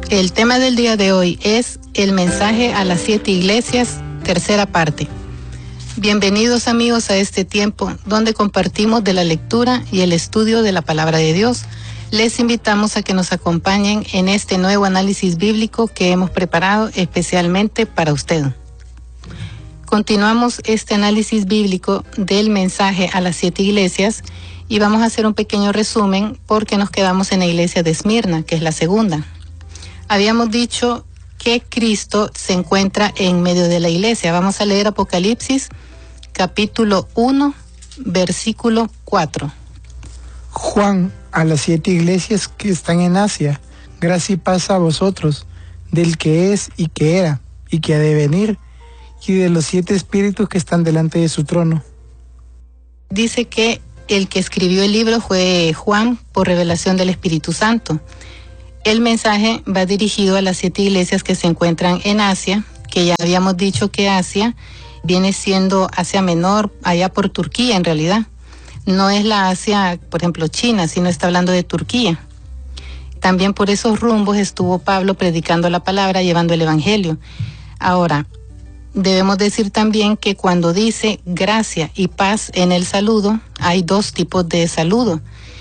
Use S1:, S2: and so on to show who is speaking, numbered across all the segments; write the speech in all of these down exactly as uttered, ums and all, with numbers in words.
S1: El tema del día de hoy es el mensaje a las siete iglesias, tercera parte. Bienvenidos amigos a este tiempo donde compartimos de la lectura y el estudio de la palabra de Dios. Les invitamos a que nos acompañen en este nuevo análisis bíblico que hemos preparado especialmente para usted. Continuamos este análisis bíblico del mensaje a las siete iglesias y vamos a hacer un pequeño resumen porque nos quedamos en la iglesia de Esmirna, que es la segunda. Habíamos dicho que Cristo se encuentra en medio de la iglesia. Vamos a leer Apocalipsis, capítulo uno, versículo cuatro.
S2: Juan, a las siete iglesias que están en Asia, gracia y paz a vosotros, del que es y que era y que ha de venir, y de los siete espíritus que están delante de su trono.
S1: Dice que el que escribió el libro fue Juan por revelación del Espíritu Santo. El mensaje va dirigido a las siete iglesias que se encuentran en Asia, que ya habíamos dicho que Asia viene siendo Asia Menor, allá por Turquía en realidad. No es la Asia, por ejemplo, China, sino está hablando de Turquía. También por esos rumbos estuvo Pablo predicando la palabra, llevando el evangelio. Ahora, debemos decir también que cuando dice gracia y paz en el saludo, hay dos tipos de saludo.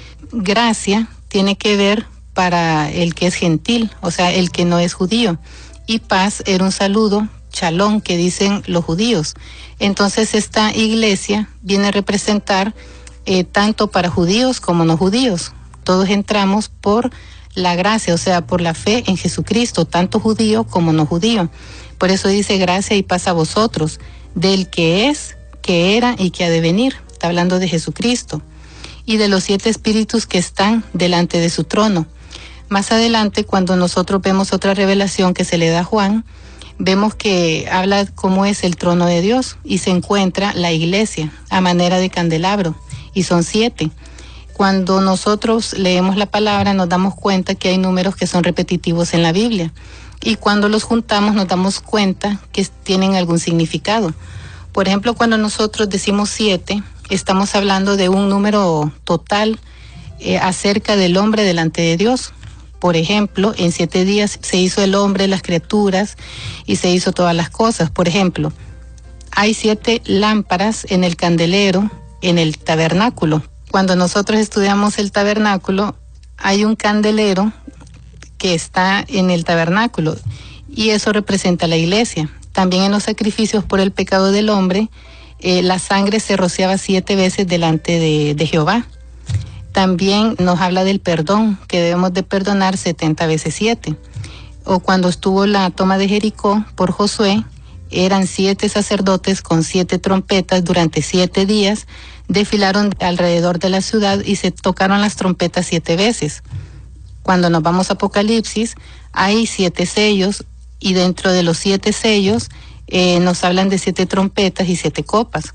S1: Gracia tiene que ver para el que es gentil, o sea, el que no es judío. Y paz era un saludo, shalom, que dicen los judíos. Entonces esta iglesia viene a representar eh, tanto para judíos como no judíos. Todos entramos por la gracia, o sea, por la fe en Jesucristo, tanto judío como no judío. Por eso dice gracia y paz a vosotros, del que es, que era y que ha de venir. Está hablando de Jesucristo. Y de los siete espíritus que están delante de su trono. Más adelante, cuando nosotros vemos otra revelación que se le da a Juan, vemos que habla cómo es el trono de Dios y se encuentra la iglesia a manera de candelabro, y son siete. Cuando nosotros leemos la palabra nos damos cuenta que hay números que son repetitivos en la Biblia, y cuando los juntamos nos damos cuenta que tienen algún significado. Por ejemplo, cuando nosotros decimos siete, estamos hablando de un número total eh, acerca del hombre delante de Dios. Por ejemplo, en siete días se hizo el hombre, las criaturas, y se hizo todas las cosas. Por ejemplo, hay siete lámparas en el candelero, en el tabernáculo. Cuando nosotros estudiamos el tabernáculo, hay un candelero que está en el tabernáculo, y eso representa la iglesia. También en los sacrificios por el pecado del hombre, eh, la sangre se rociaba siete veces delante de, de Jehová. También nos habla del perdón, que debemos de perdonar setenta veces siete. O cuando estuvo la toma de Jericó por Josué, eran siete sacerdotes con siete trompetas durante siete días, desfilaron alrededor de la ciudad y se tocaron las trompetas siete veces. Cuando nos vamos a Apocalipsis, hay siete sellos, y dentro de los siete sellos eh, nos hablan de siete trompetas y siete copas.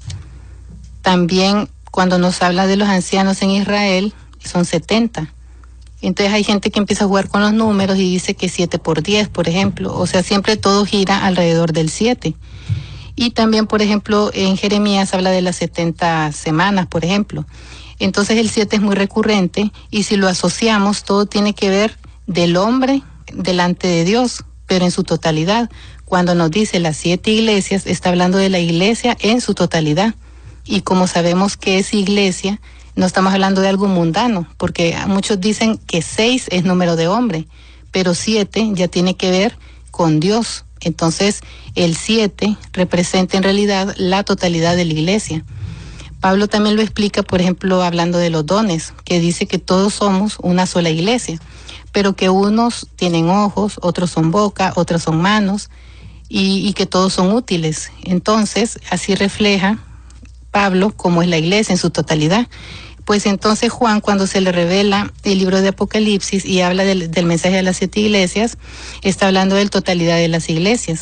S1: También cuando nos habla de los ancianos en Israel, son setenta. Entonces hay gente que empieza a jugar con los números y dice que siete por diez, por ejemplo. O sea, siempre todo gira alrededor del siete. Y también, por ejemplo, en Jeremías habla de las setenta semanas, por ejemplo. Entonces el siete es muy recurrente, y si lo asociamos, todo tiene que ver del hombre delante de Dios, pero en su totalidad. Cuando nos dice las siete iglesias, está hablando de la iglesia en su totalidad. Y como sabemos que es iglesia, no estamos hablando de algo mundano, porque muchos dicen que seis es número de hombre, pero siete ya tiene que ver con Dios. Entonces, el siete representa en realidad la totalidad de la iglesia. Pablo también lo explica, por ejemplo, hablando de los dones, que dice que todos somos una sola iglesia, pero que unos tienen ojos, otros son boca, otros son manos, y, y que todos son útiles. Entonces, así refleja Pablo como es la iglesia en su totalidad. Pues entonces Juan, cuando se le revela el libro de Apocalipsis y habla del, del mensaje de las siete iglesias, está hablando de la totalidad de las iglesias.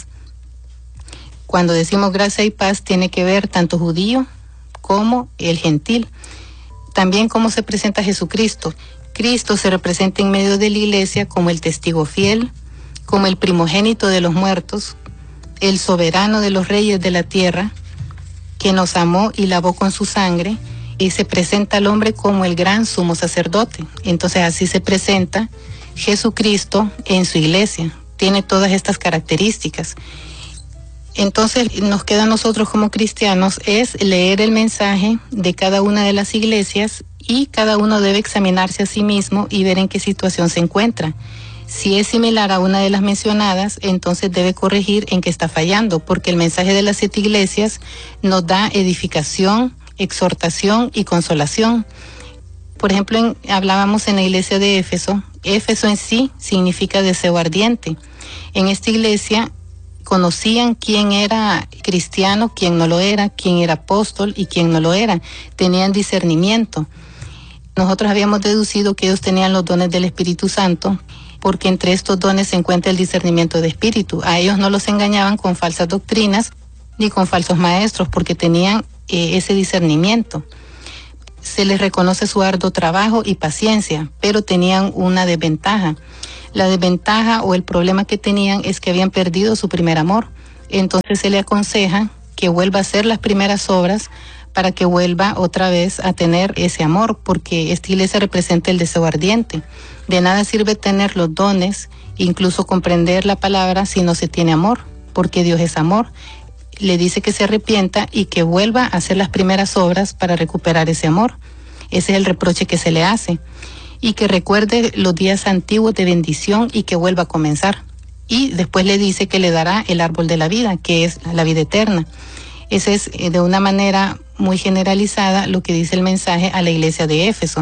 S1: Cuando decimos gracia y paz, tiene que ver tanto judío como el gentil. También cómo se presenta Jesucristo. Cristo se representa en medio de la iglesia como el testigo fiel, como el primogénito de los muertos, el soberano de los reyes de la tierra, que nos amó y lavó con su sangre, y se presenta al hombre como el gran sumo sacerdote. Entonces así se presenta Jesucristo en su iglesia. Tiene todas estas características. Entonces nos queda a nosotros como cristianos es leer el mensaje de cada una de las iglesias y cada uno debe examinarse a sí mismo y ver en qué situación se encuentra. Si es similar a una de las mencionadas, entonces debe corregir en qué está fallando, porque el mensaje de las siete iglesias nos da edificación, exhortación y consolación. Por ejemplo, en, hablábamos en la iglesia de Éfeso. Éfeso en sí significa deseo ardiente. En esta iglesia conocían quién era cristiano, quién no lo era, quién era apóstol y quién no lo era. Tenían discernimiento. Nosotros habíamos deducido que ellos tenían los dones del Espíritu Santo, porque entre estos dones se encuentra el discernimiento de espíritu. A ellos no los engañaban con falsas doctrinas ni con falsos maestros, porque tenían eh, ese discernimiento. Se les reconoce su arduo trabajo y paciencia, pero tenían una desventaja. La desventaja o el problema que tenían es que habían perdido su primer amor. Entonces se le aconseja que vuelva a hacer las primeras obras para que vuelva otra vez a tener ese amor, porque esta iglesia representa el deseo ardiente. De nada sirve tener los dones, incluso comprender la palabra, si no se tiene amor, porque Dios es amor. Le dice que se arrepienta y que vuelva a hacer las primeras obras para recuperar ese amor. Ese es el reproche que se le hace. Y que recuerde los días antiguos de bendición y que vuelva a comenzar. Y después le dice que le dará el árbol de la vida, que es la vida eterna. Ese es eh, de una manera muy generalizada lo que dice el mensaje a la iglesia de Éfeso.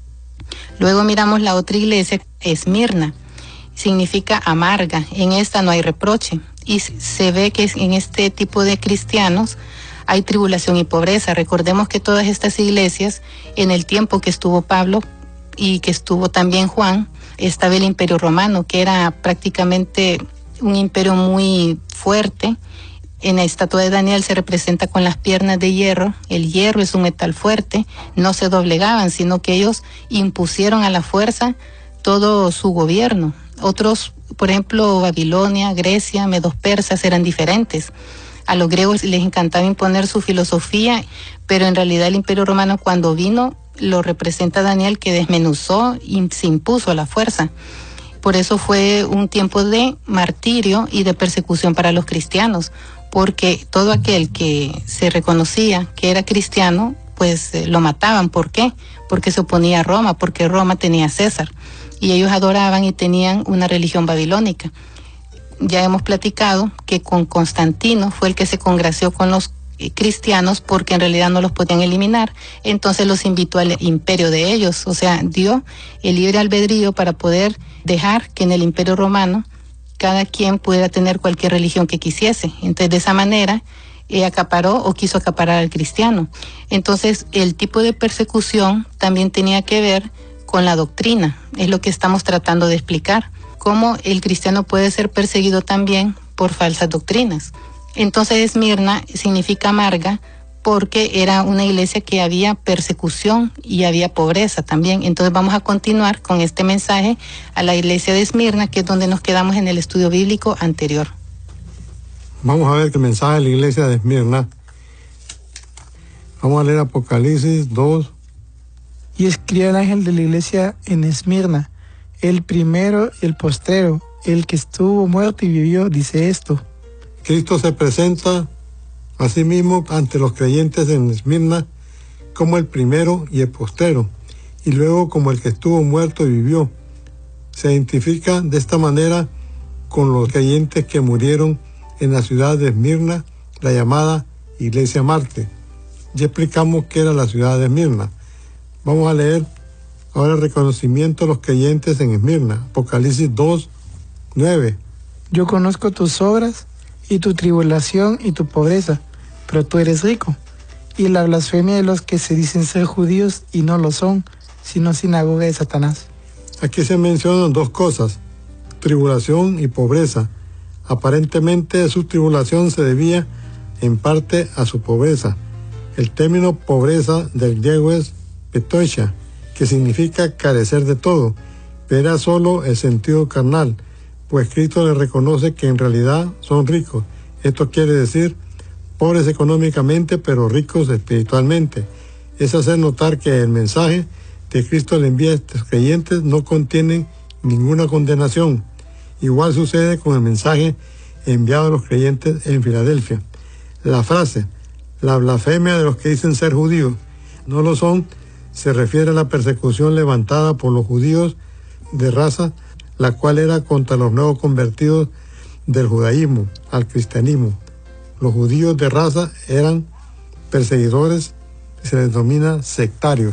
S1: Luego miramos la otra iglesia, Esmirna. Significa amarga. En esta no hay reproche. Y se ve que en este tipo de cristianos hay tribulación y pobreza. Recordemos que todas estas iglesias, en el tiempo que estuvo Pablo y que estuvo también Juan, estaba el Imperio Romano, que era prácticamente un imperio muy fuerte. En la estatua de Daniel se representa con las piernas de hierro. El hierro es un metal fuerte. No se doblegaban, sino que ellos impusieron a la fuerza todo su gobierno. Otros, por ejemplo, Babilonia, Grecia, medos persas eran diferentes. A los griegos les encantaba imponer su filosofía, pero en realidad el Imperio Romano cuando vino lo representa Daniel, que desmenuzó y se impuso a la fuerza. Por eso fue un tiempo de martirio y de persecución para los cristianos, porque todo aquel que se reconocía que era cristiano, pues eh, lo mataban. ¿Por qué? Porque se oponía a Roma, porque Roma tenía a César, y ellos adoraban y tenían una religión babilónica. Ya hemos platicado que con Constantino fue el que se congració con los eh, cristianos, porque en realidad no los podían eliminar, entonces los invitó al imperio de ellos, o sea, dio el libre albedrío para poder dejar que en el Imperio Romano cada quien pudiera tener cualquier religión que quisiese. Entonces, de esa manera, eh, acaparó o quiso acaparar al cristiano. Entonces, el tipo de persecución también tenía que ver con la doctrina. Es lo que estamos tratando de explicar. Cómo el cristiano puede ser perseguido también por falsas doctrinas. Entonces, Esmirna significa amarga, porque era una iglesia que había persecución y había pobreza también. Entonces vamos a continuar con este mensaje a la iglesia de Esmirna, que es donde nos quedamos en el estudio bíblico anterior.
S3: Vamos a ver el mensaje de la iglesia de Esmirna. Vamos a leer Apocalipsis dos.
S2: Y escribió el ángel de la iglesia en Esmirna, el primero y el postrero, el que estuvo muerto y vivió, dice esto.
S3: Cristo se presenta asimismo ante los creyentes en Esmirna como el primero y el postrero, y luego como el que estuvo muerto y vivió. Se identifica de esta manera con los creyentes que murieron en la ciudad de Esmirna, la llamada Iglesia Marte. Ya explicamos qué era la ciudad de Esmirna. Vamos a leer ahora el reconocimiento de los creyentes en Esmirna. Apocalipsis dos, nueve.
S2: Yo conozco tus obras y tu tribulación y tu pobreza, pero tú eres rico, y la blasfemia de los que se dicen ser judíos y no lo son, sino sinagoga de Satanás.
S3: Aquí se mencionan dos cosas, tribulación y pobreza. Aparentemente su tribulación se debía en parte a su pobreza. El término pobreza del griego es petoisha, que significa carecer de todo, pero era solo el sentido carnal, pues Cristo les reconoce que en realidad son ricos. Esto quiere decir pobres económicamente, pero ricos espiritualmente. Es hacer notar que el mensaje que Cristo le envía a estos creyentes no contiene ninguna condenación. Igual sucede con el mensaje enviado a los creyentes en Filadelfia. La frase, la blasfemia de los que dicen ser judíos, no lo son, se refiere a la persecución levantada por los judíos de raza, la cual era contra los nuevos convertidos del judaísmo al cristianismo. Los judíos de raza eran perseguidores y se les denomina sectarios.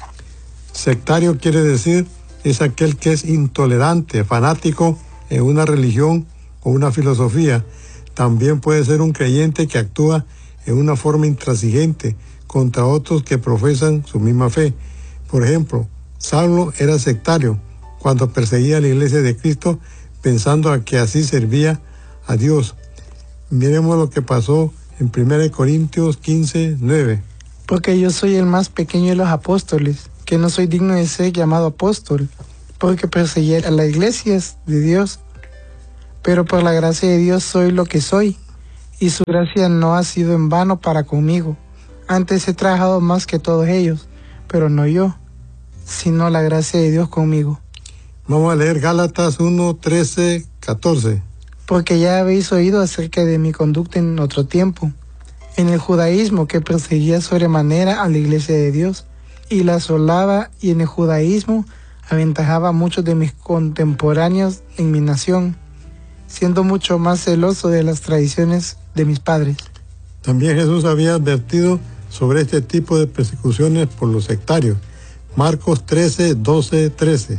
S3: Sectario quiere decir es aquel que es intolerante, fanático en una religión o una filosofía. También puede ser un creyente que actúa en una forma intransigente contra otros que profesan su misma fe. Por ejemplo, Saulo era sectario cuando perseguía a la iglesia de Cristo pensando a que así servía a Dios. Miremos lo que pasó en primera de Corintios quince, nueve.
S2: Porque yo soy el más pequeño de los apóstoles, que no soy digno de ser llamado apóstol, porque perseguí a las iglesias de Dios. Pero por la gracia de Dios soy lo que soy, y su gracia no ha sido en vano para conmigo. Antes he trabajado más que todos ellos, pero no yo, sino la gracia de Dios conmigo.
S3: Vamos a leer Gálatas uno, trece, catorce.
S2: Porque ya habéis oído acerca de mi conducta en otro tiempo, en el judaísmo, que perseguía sobremanera a la iglesia de Dios, y la asolaba, y en el judaísmo aventajaba a muchos de mis contemporáneos en mi nación, siendo mucho más celoso de las tradiciones de mis padres.
S3: También Jesús había advertido sobre este tipo de persecuciones por los sectarios. Marcos trece, doce, trece.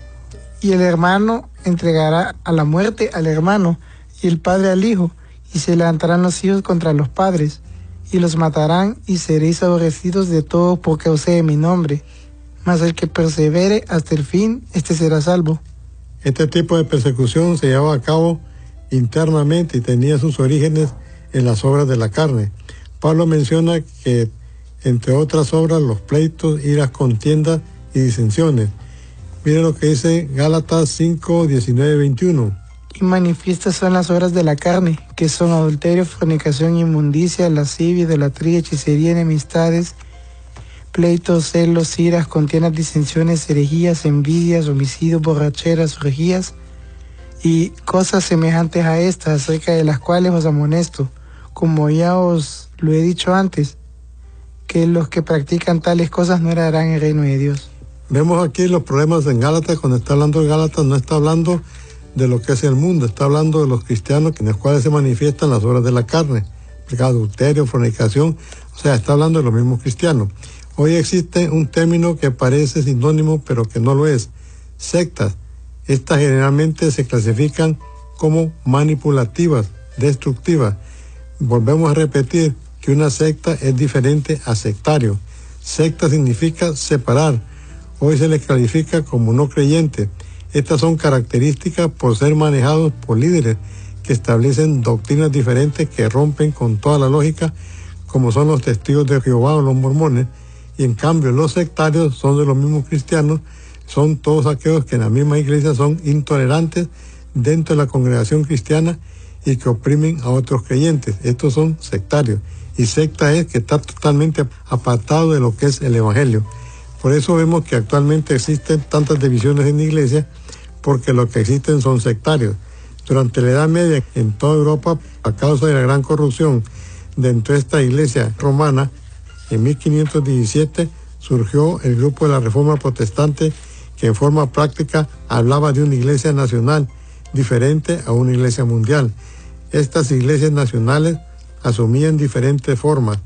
S2: Y el hermano entregará a la muerte al hermano, y el padre al hijo, y se levantarán los hijos contra los padres, y los matarán, y seréis aborrecidos de todos por causa de mi nombre. Mas el que persevere hasta el fin, este será salvo.
S3: Este tipo de persecución se llevaba a cabo internamente y tenía sus orígenes en las obras de la carne. Pablo menciona que, entre otras obras, los pleitos, iras, contiendas y disensiones. Miren lo que dice Gálatas cinco, diecinueve, veintiuno.
S2: Y manifiestas son las obras de la carne, que son adulterio, fornicación, inmundicia, lascivia, idolatría, hechicería, enemistades, pleitos, celos, iras, contiendas, disensiones, herejías, envidias, homicidios, borracheras, orgías y cosas semejantes a estas, acerca de las cuales os amonesto, como ya os lo he dicho antes, que los que practican tales cosas no heredarán el reino de Dios.
S3: Vemos aquí los problemas en Gálatas. Cuando está hablando de Gálatas, no está hablando de lo que es el mundo, está hablando de los cristianos en los cuales se manifiestan las obras de la carne, adulterio, fornicación, o sea, está hablando de los mismos cristianos. Hoy existe un término que parece sinónimo, pero que no lo es: sectas. Estas generalmente se clasifican como manipulativas, destructivas. Volvemos a repetir que una secta es diferente a sectario. Secta significa separar. Hoy se les califica como no creyentes. Estas son características por ser manejados por líderes que establecen doctrinas diferentes que rompen con toda la lógica, como son los testigos de Jehová o los mormones. Y en cambio los sectarios son de los mismos cristianos, son todos aquellos que en la misma iglesia son intolerantes dentro de la congregación cristiana y que oprimen a otros creyentes. Estos son sectarios. Y secta es que está totalmente apartado de lo que es el evangelio. Por eso vemos que actualmente existen tantas divisiones en la iglesia, porque lo que existen son sectarios. Durante la Edad Media, en toda Europa, a causa de la gran corrupción dentro de esta iglesia romana, en mil quinientos diecisiete surgió el grupo de la Reforma Protestante, que en forma práctica hablaba de una iglesia nacional diferente a una iglesia mundial. Estas iglesias nacionales asumían diferentes formas.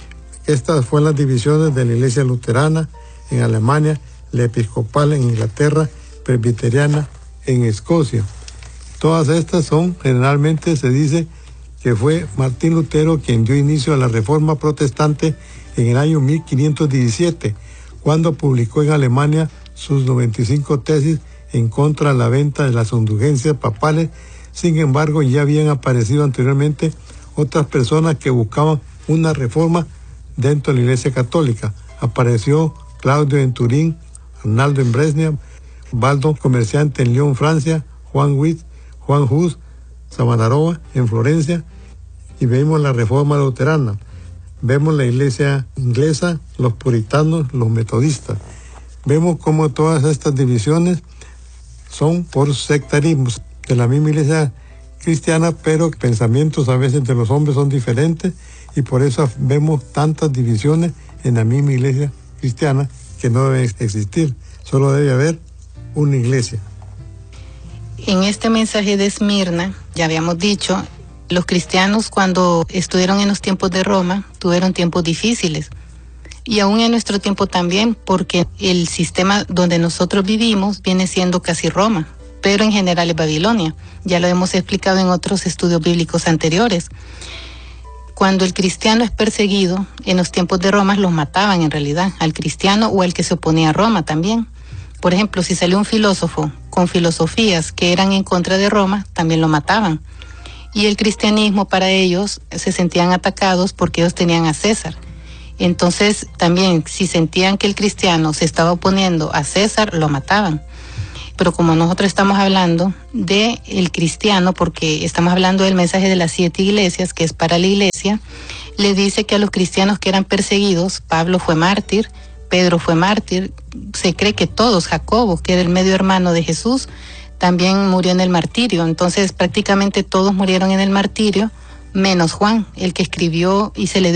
S3: Estas fueron las divisiones de la iglesia luterana en Alemania, la episcopal en Inglaterra, presbiteriana en Escocia. Todas estas son, generalmente se dice que fue Martín Lutero quien dio inicio a la Reforma Protestante en el año mil quinientos diecisiete, cuando publicó en Alemania sus noventa y cinco tesis en contra de la venta de las indulgencias papales. Sin embargo, ya habían aparecido anteriormente otras personas que buscaban una reforma dentro de la Iglesia Católica. Apareció Claudio en Turín, Arnaldo en Brescia, Baldo, comerciante en Lyon, Francia, Juan Huit, Juan Hus, Savonarola en Florencia, y vemos la Reforma Luterana. Vemos la iglesia inglesa, los puritanos, los metodistas. Vemos cómo todas estas divisiones son por sectarismos de la misma iglesia cristiana, pero pensamientos a veces de los hombres son diferentes y por eso vemos tantas divisiones en la misma iglesia cristiana que no deben existir, solo debe haber una iglesia.
S1: En este mensaje de Esmirna, ya habíamos dicho, los cristianos cuando estuvieron en los tiempos de Roma tuvieron tiempos difíciles. Y aún en nuestro tiempo también, porque el sistema donde nosotros vivimos viene siendo casi Roma, pero en general es Babilonia. Ya lo hemos explicado en otros estudios bíblicos anteriores. Cuando el cristiano es perseguido, en los tiempos de Roma los mataban en realidad, al cristiano o al que se oponía a Roma también. Por ejemplo, si salió un filósofo con filosofías que eran en contra de Roma, también lo mataban. Y el cristianismo para ellos se sentían atacados porque ellos tenían a César. Entonces también si sentían que el cristiano se estaba oponiendo a César, lo mataban. Pero como nosotros estamos hablando de el cristiano, porque estamos hablando del mensaje de las siete iglesias, que es para la iglesia, le dice que a los cristianos que eran perseguidos, Pablo fue mártir, Pedro fue mártir, se cree que todos, Jacobo, que era el medio hermano de Jesús, también murió en el martirio. Entonces prácticamente todos murieron en el martirio, menos Juan, el que escribió y se le